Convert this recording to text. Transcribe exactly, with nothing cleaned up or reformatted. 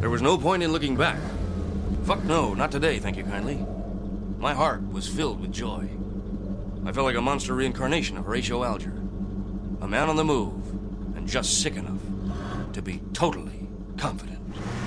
There was no point in looking back. Fuck no, not today, thank you kindly. My heart was filled with joy. I felt like a monster reincarnation of Horatio Alger. A man on the move, and just sick enough to be totally confident.